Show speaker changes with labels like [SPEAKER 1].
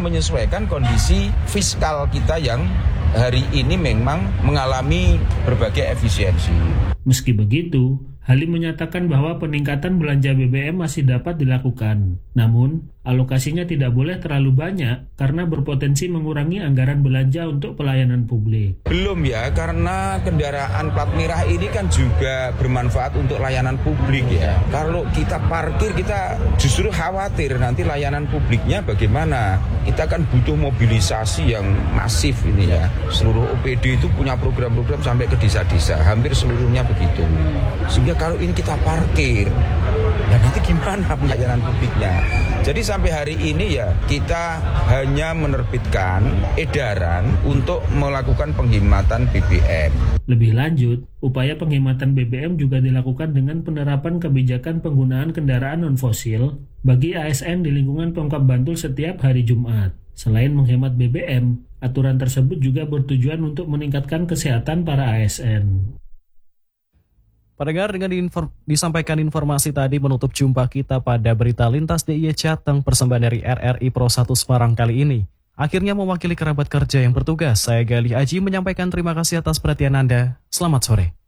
[SPEAKER 1] menyesuaikan kondisi fiskal kita yang hari ini memang mengalami berbagai efisiensi.
[SPEAKER 2] Meski begitu, Halim menyatakan bahwa peningkatan belanja BBM masih dapat dilakukan. Namun, alokasinya tidak boleh terlalu banyak karena berpotensi mengurangi anggaran belanja untuk pelayanan publik.
[SPEAKER 1] Belum ya, karena kendaraan plat merah ini kan juga bermanfaat untuk layanan publik ya. Kalau kita parkir, kita justru khawatir nanti layanan publiknya bagaimana. Kita kan butuh mobilisasi yang masif ini ya. Seluruh OPD itu punya program-program sampai ke desa-desa, hampir seluruhnya begitu. Sehingga kalau ini kita parkir, ya nanti gimana pelayanan publiknya? Jadi sampai hari ini ya kita hanya menerbitkan edaran untuk melakukan penghematan BBM.
[SPEAKER 2] Lebih lanjut, upaya penghematan BBM juga dilakukan dengan penerapan kebijakan penggunaan kendaraan non-fosil bagi ASN di lingkungan Pemkab Bantul setiap hari Jumat. Selain menghemat BBM, aturan tersebut juga bertujuan untuk meningkatkan kesehatan para ASN.
[SPEAKER 3] Pendengar, dengan disampaikan informasi tadi menutup jumpa kita pada berita lintas DIY Jateng persembahan dari RRI Pro 1 Semarang kali ini. Akhirnya mewakili kerabat kerja yang bertugas, saya Galih Aji menyampaikan terima kasih atas perhatian Anda. Selamat sore.